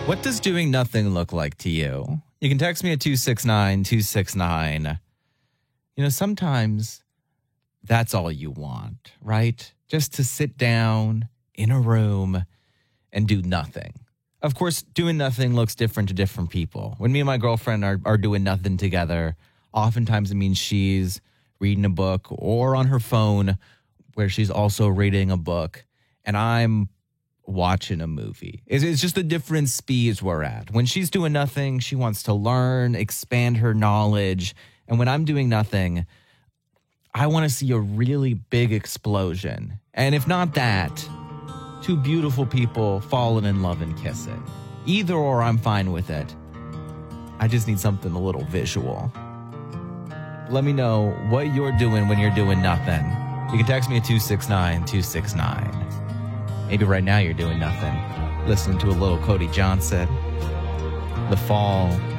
What does doing nothing look like to you? You can text me at 269-269. Sometimes that's all you want, right? Just to sit down in a room and do nothing. Of course, doing nothing looks different to different people. When me and my girlfriend are doing nothing together, oftentimes it means she's reading a book or on her phone where she's also reading a book, and I'm watching a movie. It's just the different speeds we're at. When she's doing nothing, she wants to learn, expand her knowledge. And when I'm doing nothing, I want to see a really big explosion. And if not that, two beautiful people falling in love and kissing. Either or, I'm fine with it. I just need something a little visual. Let me know what you're doing when you're doing nothing. You can text me at 269-269. Maybe right now you're doing nothing, listening to a little Cody Johnson, The Fall,